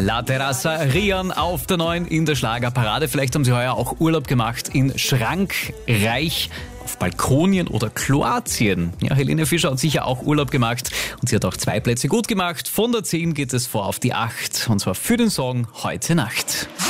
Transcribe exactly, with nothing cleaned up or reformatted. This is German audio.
La Terraza, Rian auf der neuen in der Schlagerparade. Vielleicht haben Sie heuer auch Urlaub gemacht in Frankreich, auf Balkonien oder Kroatien. Ja, Helene Fischer hat sicher auch Urlaub gemacht und sie hat auch zwei Plätze gut gemacht. Von der zehn geht es vor auf die acht und zwar für den Song Heute Nacht.